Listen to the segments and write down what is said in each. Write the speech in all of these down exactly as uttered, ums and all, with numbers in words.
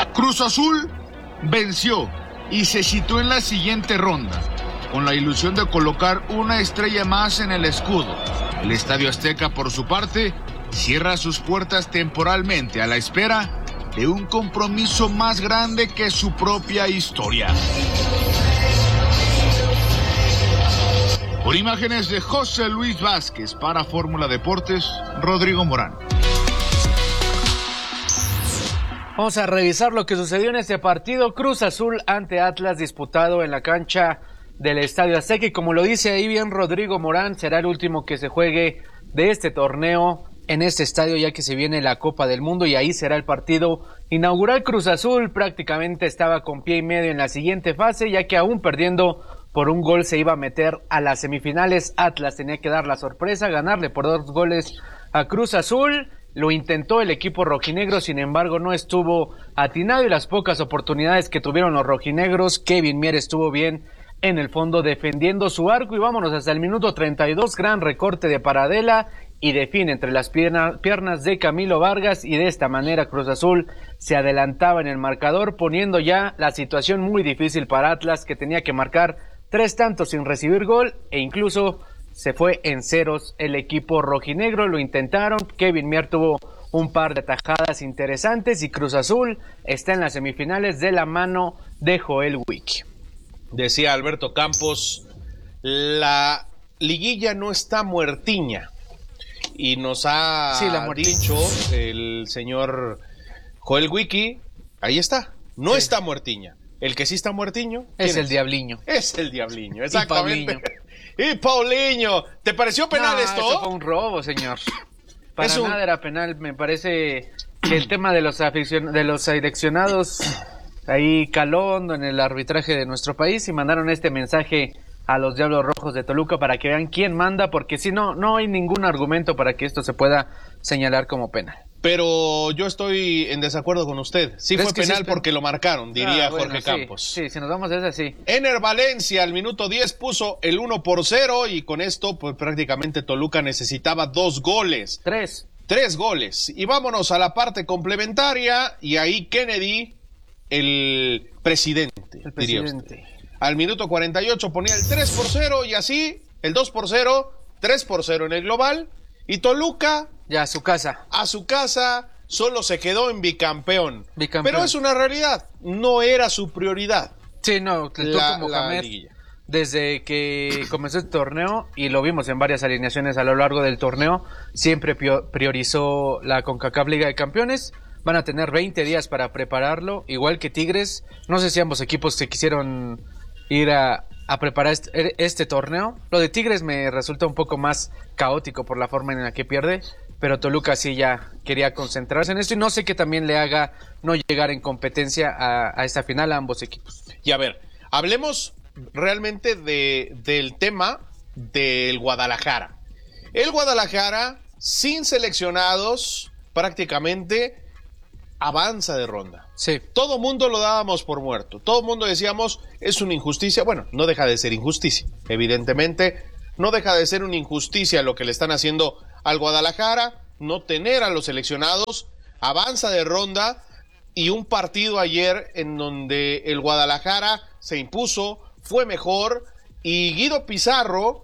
Cruz Azul venció y se situó en la siguiente ronda, con la ilusión de colocar una estrella más en el escudo. El Estadio Azteca, por su parte, cierra sus puertas temporalmente a la espera de un compromiso más grande que su propia historia. Por imágenes de José Luis Vázquez para Fórmula Deportes, Rodrigo Morán. Vamos a revisar lo que sucedió en este partido. Cruz Azul ante Atlas, disputado en la cancha del Estadio Azteca, y como lo dice ahí bien Rodrigo Morán, será el último que se juegue de este torneo en este estadio, ya que se viene la Copa del Mundo y ahí será el partido inaugural. Cruz Azul prácticamente estaba con pie y medio en la siguiente fase, ya que aún perdiendo por un gol se iba a meter a las semifinales. Atlas tenía que dar la sorpresa, ganarle por dos goles a Cruz Azul. Lo intentó el equipo rojinegro, sin embargo no estuvo atinado, y las pocas oportunidades que tuvieron los rojinegros, Kevin Mier estuvo bien en el fondo defendiendo su arco. Y vámonos hasta el minuto treinta y dos, gran recorte de Paradela y define entre las pierna, piernas de Camilo Vargas, y de esta manera Cruz Azul se adelantaba en el marcador, poniendo ya la situación muy difícil para Atlas, que tenía que marcar tres tantos sin recibir gol, e incluso se fue en ceros el equipo rojinegro. Lo intentaron, Kevin Mier tuvo un par de atajadas interesantes y Cruz Azul está en las semifinales de la mano de Joel Wiki. Decía Alberto Campos, la liguilla no está muertiña, y nos ha sí, la dicho el señor Joel Wiki, ahí está, no sí. está muertiña. El que sí está muertiño es el es? Diabliño. Es el Diabliño, exactamente. Y Paulinho, ¿te pareció penal no, esto? Eso fue un robo, señor. Para un... nada era penal. Me parece que el tema de los aficion... de los seleccionados ahí caló hondo en el arbitraje de nuestro país, y mandaron este mensaje a los Diablos Rojos de Toluca para que vean quién manda, porque si no, no hay ningún argumento para que esto se pueda señalar como penal. Pero yo estoy en desacuerdo con usted. Sí fue penal sí porque lo marcaron, diría ah, bueno, Jorge sí, Campos. Sí, si nos vamos a ese, sí. Ener Valencia al minuto diez puso el uno por cero, y con esto pues prácticamente Toluca necesitaba dos goles. Tres. Tres goles. Y vámonos a la parte complementaria, y ahí Kennedy, el presidente, el presidente. Al minuto cuarenta y ocho ponía el tres por cero, y así el dos por cero, tres por cero en el global, y Toluca... Ya, a su casa. A su casa, solo se quedó en bicampeón. bicampeón. Pero es una realidad, no era su prioridad. Sí, no, la, Mohamed, desde que comenzó el torneo, y lo vimos en varias alineaciones a lo largo del torneo, siempre priorizó la CONCACAF Liga de Campeones. Van a tener veinte días para prepararlo, igual que Tigres. No sé si ambos equipos se quisieron ir a, a preparar este, este torneo. Lo de Tigres me resulta un poco más caótico por la forma en la que pierde, pero Toluca sí ya quería concentrarse en esto, y no sé qué también le haga no llegar en competencia a, a esta final a ambos equipos. Y a ver, hablemos realmente de, del tema del Guadalajara. El Guadalajara, sin seleccionados, prácticamente avanza de ronda. Sí. Todo mundo lo dábamos por muerto. Todo mundo decíamos, es una injusticia. Bueno, no deja de ser injusticia. Evidentemente, no deja de ser una injusticia lo que le están haciendo al Guadalajara, no tener a los seleccionados, avanza de ronda, y un partido ayer en donde el Guadalajara se impuso, fue mejor, y Guido Pizarro,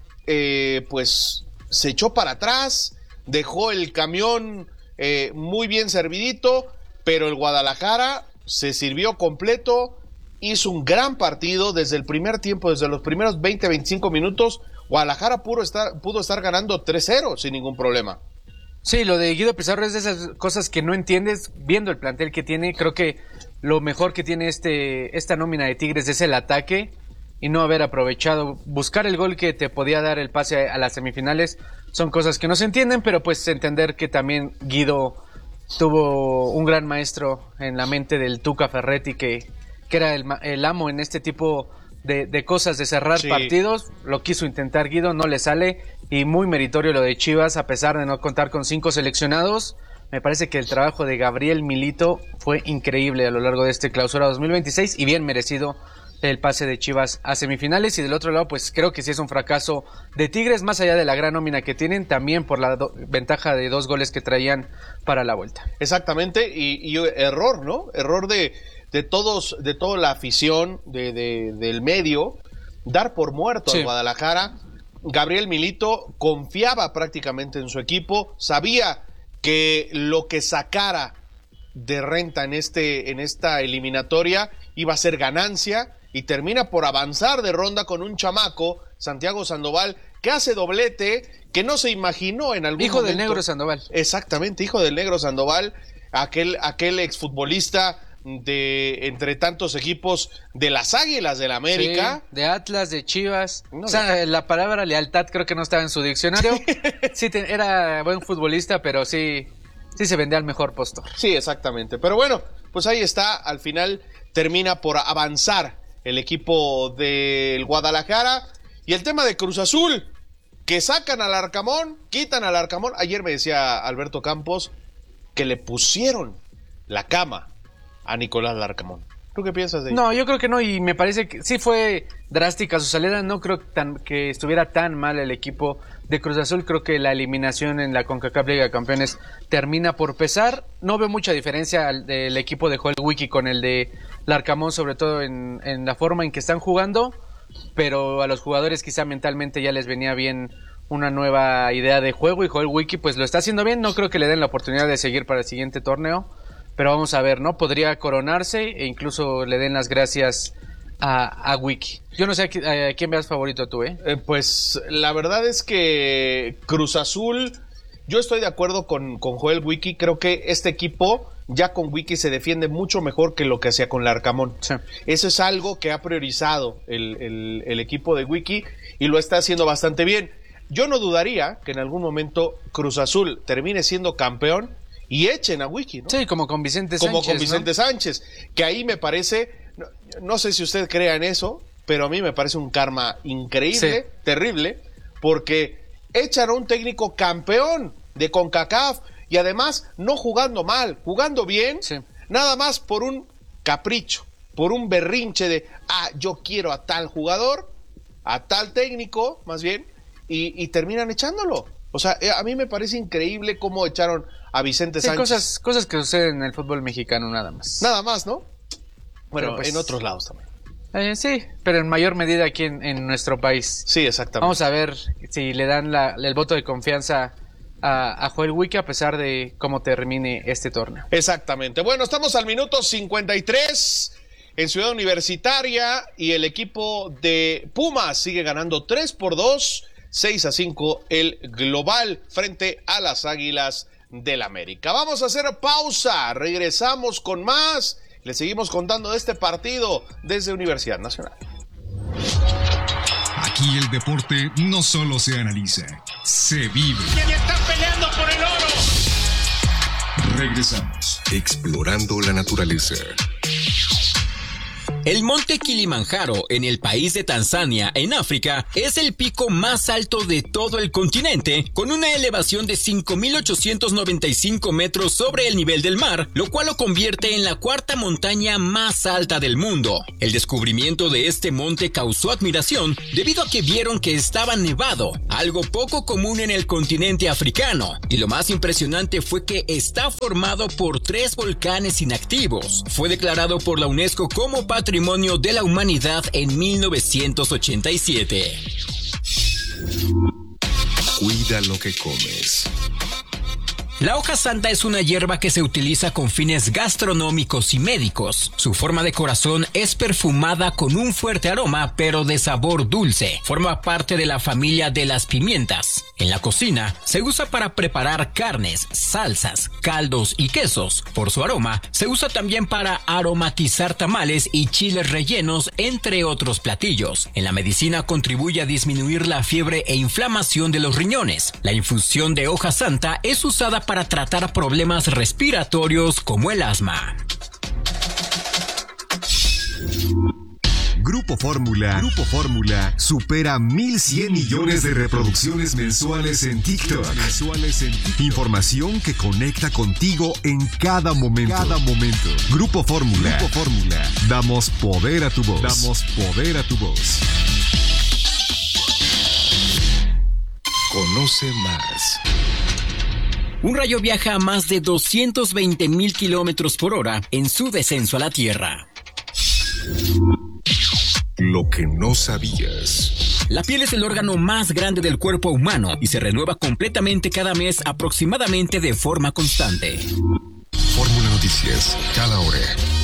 eh, pues, se echó para atrás, dejó el camión eh, muy bien servidito, pero el Guadalajara se sirvió completo, hizo un gran partido desde el primer tiempo, desde los primeros veinte, veinticinco minutos. Guadalajara pudo estar, pudo estar ganando tres cero sin ningún problema. Sí, lo de Guido Pizarro es de esas cosas que no entiendes viendo el plantel que tiene. Creo que lo mejor que tiene este esta nómina de Tigres es el ataque, y no haber aprovechado, buscar el gol que te podía dar el pase a las semifinales. Son cosas que no se entienden, pero pues entender que también Guido tuvo un gran maestro en la mente del Tuca Ferretti, que, que era el, el amo en este tipo de, de cosas, de cerrar sí. partidos. Lo quiso intentar Guido, no le sale, y muy meritorio lo de Chivas, a pesar de no contar con cinco seleccionados. Me parece que el trabajo de Gabriel Milito fue increíble a lo largo de este clausura dos mil veintiséis, y bien merecido el pase de Chivas a semifinales. Y del otro lado, pues creo que sí es un fracaso de Tigres, más allá de la gran nómina que tienen, también por la do- ventaja de dos goles que traían para la vuelta. Exactamente, y, y error, ¿no? Error de, de todos, de toda la afición de, de, del medio, dar por muerto sí. a Guadalajara. Gabriel Milito confiaba prácticamente en su equipo, sabía que lo que sacara de renta en este en esta eliminatoria iba a ser ganancia, y termina por avanzar de ronda con un chamaco, Santiago Sandoval, que hace doblete, que no se imaginó en algún hijo momento. Hijo del Negro Sandoval. Exactamente, hijo del Negro Sandoval, aquel, aquel exfutbolista de entre tantos equipos de las Águilas del América. Sí, de Atlas, de Chivas. No, o sea, de... la palabra lealtad creo que no estaba en su diccionario. Sí, te, era buen futbolista, pero sí, sí se vendía al mejor postor. Sí, exactamente. Pero bueno, pues ahí está, al final termina por avanzar el equipo del Guadalajara. Y el tema de Cruz Azul, que sacan al Arcamón, quitan al Arcamón. Ayer me decía Alberto Campos que le pusieron la cama a Nicolás Larcamón. ¿Tú qué piensas de ello? No, yo creo que no, y me parece que sí fue drástica su salida. No creo tan, que estuviera tan mal el equipo de Cruz Azul. Creo que la eliminación en la CONCACAF Liga de Campeones termina por pesar. No veo mucha diferencia del equipo de Joel Wiki con el de Larcamón, sobre todo en, en la forma en que están jugando, pero a los jugadores quizá mentalmente ya les venía bien una nueva idea de juego, y Joel Wiki pues lo está haciendo bien. No creo que le den la oportunidad de seguir para el siguiente torneo, pero vamos a ver, ¿no? Podría coronarse e incluso le den las gracias a, a Wiki. Yo no sé a, qui- a quién veas favorito tú, ¿eh? Eh, Pues la verdad es que Cruz Azul, yo estoy de acuerdo con, con Joel Wiki. Creo que este equipo ya con Wiki se defiende mucho mejor que lo que hacía con Larcamón. Sí. Eso es algo que ha priorizado el, el, el equipo de Wiki y lo está haciendo bastante bien. Yo no dudaría que en algún momento Cruz Azul termine siendo campeón y echen a Wiki, ¿no? Sí, como con Vicente Sánchez. Como con Vicente ¿no? Sánchez, que ahí me parece, no, no sé si usted crea en eso, pero a mí me parece un karma increíble, sí. terrible, porque echan a un técnico campeón de CONCACAF y además no jugando mal, jugando bien, sí. nada más por un capricho, por un berrinche de, ah, yo quiero a tal jugador, a tal técnico, más bien, y, y terminan echándolo. O sea, a mí me parece increíble cómo echaron a Vicente sí, Sánchez. Cosas, cosas que suceden en el fútbol mexicano nada más. Nada más, ¿no? Bueno, pues, en otros lados también. Eh, sí, pero en mayor medida aquí en, en nuestro país. Sí, exactamente. Vamos a ver si le dan la, el voto de confianza a, a Joel Wiki a pesar de cómo termine este torneo. Exactamente. Bueno, estamos al minuto cincuenta y tres en Ciudad Universitaria y el equipo de Pumas sigue ganando tres por dos, seis a cinco el global frente a las Águilas del América. Vamos a hacer pausa, regresamos con más. Le seguimos contando de este partido desde Universidad Nacional. Aquí el deporte no solo se analiza, se vive. ¡Y están peleando por el oro! Regresamos. Explorando la naturaleza. El monte Kilimanjaro, en el país de Tanzania, en África, es el pico más alto de todo el continente, con una elevación de cinco mil ochocientos noventa y cinco metros sobre el nivel del mar, lo cual lo convierte en la cuarta montaña más alta del mundo. El descubrimiento de este monte causó admiración debido a que vieron que estaba nevado, algo poco común en el continente africano, y lo más impresionante fue que está formado por tres volcanes inactivos. Fue declarado por la UNESCO como Patrimonio de la Humanidad en mil novecientos ochenta y siete. Cuida lo que comes. La hoja santa es una hierba que se utiliza con fines gastronómicos y médicos. Su forma de corazón es perfumada con un fuerte aroma, pero de sabor dulce. Forma parte de la familia de las pimientas. En la cocina, se usa para preparar carnes, salsas, caldos y quesos. Por su aroma, se usa también para aromatizar tamales y chiles rellenos, entre otros platillos. En la medicina contribuye a disminuir la fiebre e inflamación de los riñones. La infusión de hoja santa es usada para para tratar problemas respiratorios como el asma. Grupo Fórmula, Grupo Fórmula supera mil cien millones de reproducciones mensuales en TikTok. Mensuales en TikTok. Información que conecta contigo en cada momento. Cada momento. Grupo Fórmula, Grupo Fórmula. Damos poder a tu voz. Damos poder a tu voz. Conoce más. Un rayo viaja a más de doscientos veinte mil kilómetros por hora en su descenso a la Tierra. Lo que no sabías. La piel es el órgano más grande del cuerpo humano y se renueva completamente cada mes aproximadamente de forma constante. Fórmula Noticias, cada hora.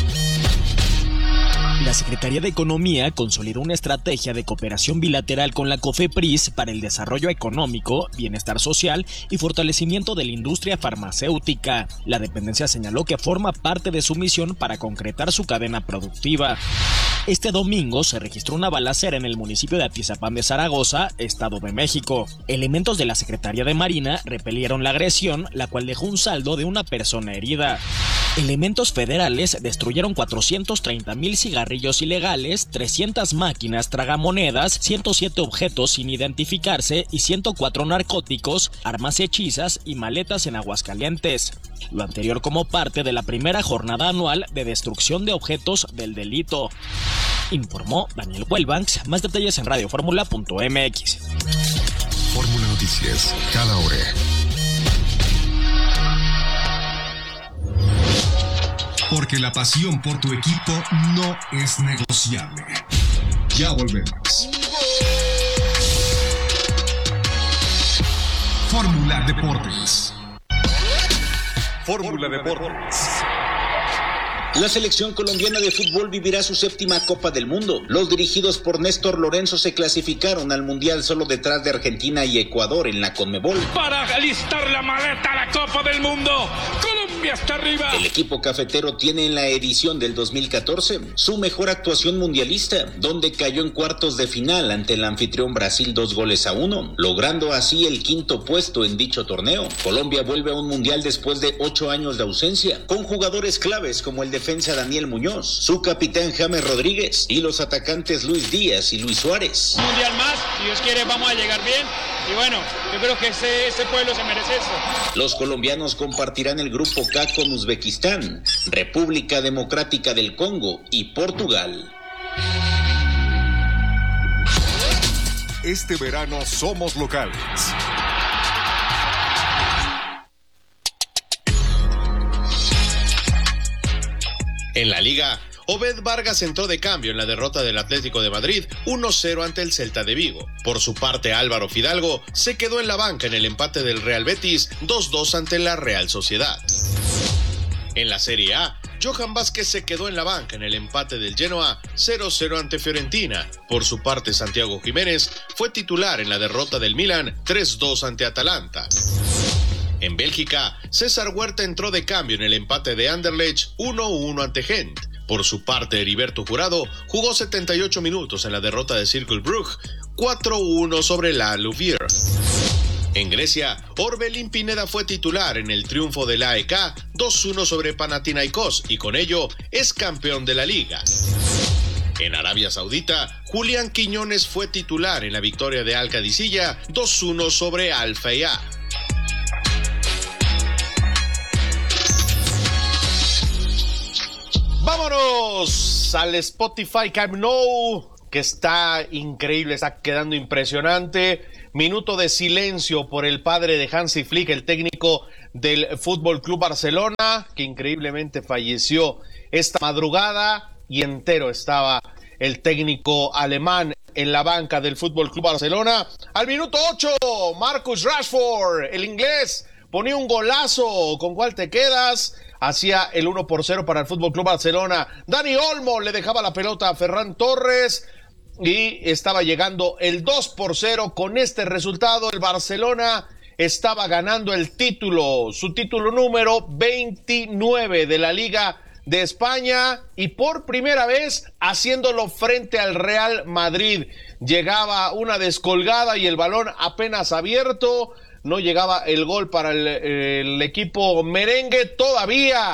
La Secretaría de Economía consolidó una estrategia de cooperación bilateral con la COFEPRIS para el desarrollo económico, bienestar social y fortalecimiento de la industria farmacéutica. La dependencia señaló que forma parte de su misión para concretar su cadena productiva. Este domingo se registró una balacera en el municipio de Atizapán de Zaragoza, Estado de México. Elementos de la Secretaría de Marina repelieron la agresión, la cual dejó un saldo de una persona herida. Elementos federales destruyeron cuatrocientos treinta mil cigarrillos ilegales, trescientas máquinas tragamonedas, ciento siete objetos sin identificarse y ciento cuatro narcóticos, armas hechizas y maletas en Aguascalientes. Lo anterior como parte de la primera jornada anual de destrucción de objetos del delito. Informó Daniel Huelbanks. Más detalles en radio fórmula punto m x. Fórmula Noticias, cada hora. Porque la pasión por tu equipo no es negociable. Ya volvemos. Fórmula Deportes. Fórmula Deportes. La selección colombiana de fútbol vivirá su séptima Copa del Mundo. Los dirigidos por Néstor Lorenzo se clasificaron al Mundial solo detrás de Argentina y Ecuador en la Conmebol. Para alistar la maleta a la Copa del Mundo, Colombia está arriba. El equipo cafetero tiene en la edición del dos mil catorce su mejor actuación mundialista, donde cayó en cuartos de final ante el anfitrión Brasil dos goles a uno, logrando así el quinto puesto en dicho torneo. Colombia vuelve a un Mundial después de ocho años de ausencia, con jugadores claves como el defensa Daniel Muñoz, su capitán James Rodríguez y los atacantes Luis Díaz y Luis Suárez. Un mundial más, si Dios quiere vamos a llegar bien y bueno, yo creo que ese, ese pueblo se merece eso. Los colombianos compartirán el grupo K con Uzbekistán, República Democrática del Congo y Portugal. Este verano somos locales. En la Liga, Obed Vargas entró de cambio en la derrota del Atlético de Madrid uno cero ante el Celta de Vigo. Por su parte, Álvaro Fidalgo se quedó en la banca en el empate del Real Betis dos dos ante la Real Sociedad. En la Serie A, Johan Vázquez se quedó en la banca en el empate del Genoa cero cero ante Fiorentina. Por su parte, Santiago Jiménez fue titular en la derrota del Milan tres dos ante Atalanta. En Bélgica, César Huerta entró de cambio en el empate de Anderlecht uno uno ante Gent. Por su parte, Heriberto Jurado jugó setenta y ocho minutos en la derrota de Cercle Brugge cuatro uno sobre la Louvière. En Grecia, Orbelín Pineda fue titular en el triunfo del A E K dos uno sobre Panathinaikos y con ello es campeón de la liga. En Arabia Saudita, Julián Quiñones fue titular en la victoria de Al Qadisiyah dos uno sobre Al Fayha. Vámonos al Spotify Camp Nou, que está increíble, está quedando impresionante. Minuto de silencio por el padre de Hansi Flick, el técnico del Fútbol Club Barcelona, que increíblemente falleció esta madrugada, y entero estaba el técnico alemán en la banca del Fútbol Club Barcelona. Al minuto ocho, Marcus Rashford, el inglés, ponía un golazo. ¿Con cuál te quedas? Hacía el uno por cero para el Fútbol Club Barcelona. Dani Olmo le dejaba la pelota a Ferran Torres y estaba llegando el dos por cero. Con este resultado, el Barcelona estaba ganando el título, su título número veintinueve de la Liga de España, y por primera vez haciéndolo frente al Real Madrid. Llegaba una descolgada y el balón apenas abierto. No llegaba el gol para el, el equipo merengue. Todavía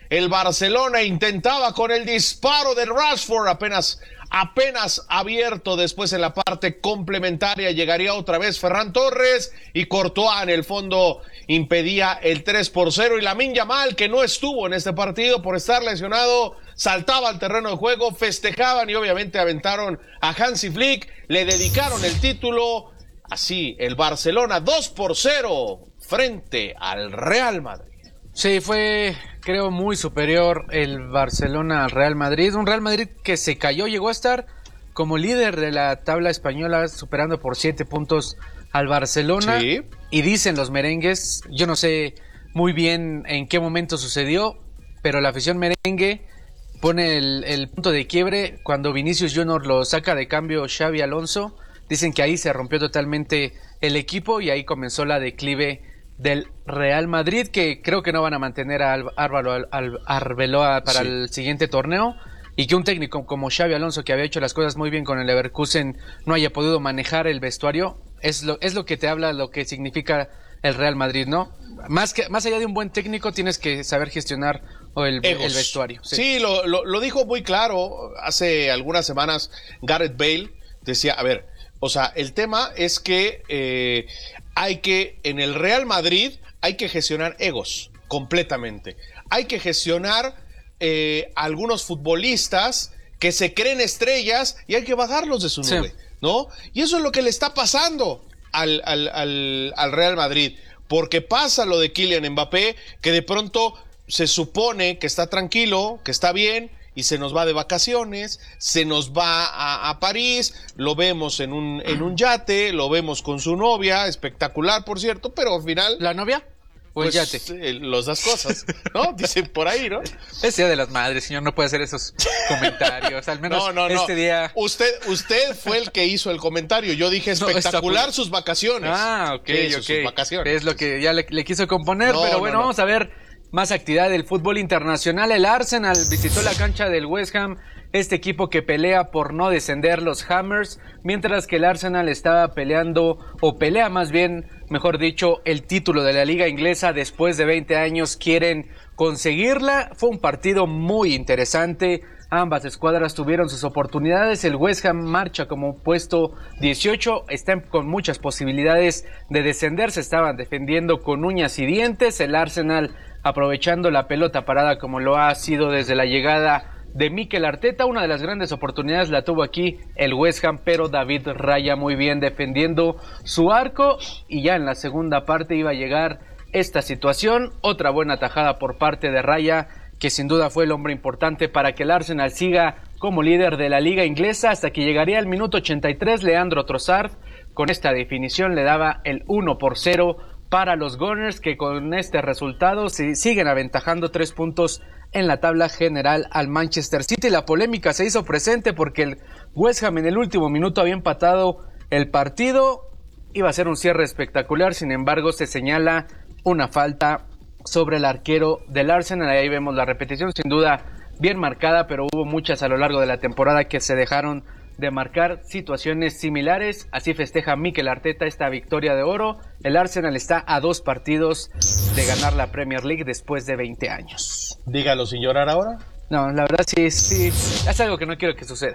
El Barcelona intentaba con el disparo de Rashford, apenas, apenas abierto. Después en la parte complementaria llegaría otra vez Ferran Torres y Courtois en el fondo impedía el tres por cero. Y Lamine Yamal, que no estuvo en este partido por estar lesionado, saltaba al terreno de juego, festejaban y obviamente aventaron a Hansi Flick, le dedicaron el título. Así, el Barcelona dos por cero frente al Real Madrid. Sí, fue, creo, muy superior el Barcelona al Real Madrid. Un Real Madrid que se cayó, llegó a estar como líder de la tabla española, superando por siete puntos al Barcelona. Sí. Y dicen los merengues, yo no sé muy bien en qué momento sucedió, pero la afición merengue pone el, el punto de quiebre cuando Vinicius Junior lo saca de cambio Xavi Alonso. Dicen que ahí se rompió totalmente el equipo y ahí comenzó la declive del Real Madrid, que creo que no van a mantener a Álvaro al, al, Arbeloa para sí. el siguiente torneo, y que un técnico como Xavi Alonso, que había hecho las cosas muy bien con el Leverkusen, no haya podido manejar el vestuario, es lo, es lo que te habla lo que significa el Real Madrid, ¿no? Más que más allá de un buen técnico, tienes que saber gestionar el, el vestuario. Sí, sí lo, lo, lo dijo muy claro hace algunas semanas Gareth Bale, decía, a ver, o sea, el tema es que eh, hay que, en el Real Madrid, hay que gestionar egos completamente. Hay que gestionar eh, algunos futbolistas que se creen estrellas y hay que bajarlos de su nube, sí. ¿no? Y eso es lo que le está pasando al, al, al, al Real Madrid. Porque pasa lo de Kylian Mbappé, que de pronto se supone que está tranquilo, que está bien, y se nos va de vacaciones, se nos va a, a París, lo vemos en un, en un yate, lo vemos con su novia, espectacular por cierto, pero al final... ¿La novia? ¿O el pues, yate? Eh, los das cosas, ¿no? Dicen por ahí, ¿no? Es Día de las Madres, señor, no puede hacer esos comentarios, al menos no, no, este no. día... Usted, usted fue el que hizo el comentario, yo dije espectacular no, sus vacaciones. Ah, ok, Eso, ok. sus vacaciones. Es lo que ya le, le quiso componer, no, pero bueno, no, no. vamos a ver... Más actividad del fútbol internacional. El Arsenal visitó la cancha del West Ham, este equipo que pelea por no descender, los Hammers, mientras que el Arsenal estaba peleando, o pelea más bien, mejor dicho, el título de la liga inglesa. Después de veinte años quieren conseguirla. Fue un partido muy interesante. Ambas escuadras tuvieron sus oportunidades. El West Ham marcha como puesto dieciocho, están con muchas posibilidades de descender, se estaban defendiendo con uñas y dientes. El Arsenal aprovechando la pelota parada como lo ha sido desde la llegada de Mikel Arteta. Una de las grandes oportunidades la tuvo aquí el West Ham, pero David Raya muy bien defendiendo su arco, y ya en la segunda parte iba a llegar esta situación. Otra buena tajada por parte de Raya, que sin duda fue el hombre importante para que el Arsenal siga como líder de la liga inglesa, hasta que llegaría al minuto ochenta y tres Leandro Trossard. Con esta definición le daba el uno por cero para los Gunners, que con este resultado se siguen aventajando tres puntos en la tabla general al Manchester City. La polémica se hizo presente porque el West Ham en el último minuto había empatado el partido. Iba a ser un cierre espectacular, sin embargo se señala una falta sobre el arquero del Arsenal. Ahí vemos la repetición, sin duda bien marcada, pero hubo muchas a lo largo de la temporada que se dejaron de marcar situaciones similares. Así festeja Mikel Arteta esta victoria de oro. El Arsenal está a dos partidos de ganar la Premier League después de veinte años. Dígalo sin llorar ahora. No, la verdad sí, sí, es algo que no quiero que suceda.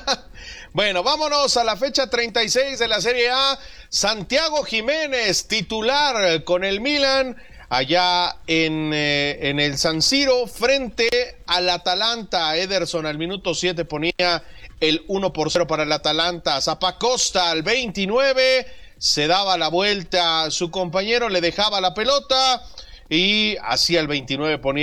Bueno, vámonos a la fecha treinta y seis de la Serie A. Santiago Jiménez, titular con el Milan, allá en, eh, en el San Siro, frente al Atalanta. Ederson al minuto siete ponía el uno por cero para el Atalanta. Zappacosta al veintinueve se daba la vuelta a su compañero, le dejaba la pelota y hacía el veintinueve ponía